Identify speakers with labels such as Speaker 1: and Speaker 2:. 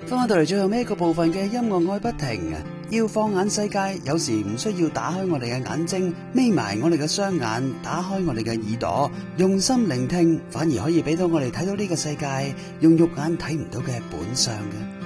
Speaker 1: 翻返到嚟最後尾一個部分嘅音樂愛不停，要放眼世界，有時唔需要打開我哋嘅眼睛，眯埋我哋嘅雙眼，打開我哋嘅耳朵，用心聆聽，反而可以俾到我哋睇到呢個世界用肉眼睇唔到嘅本相嘅。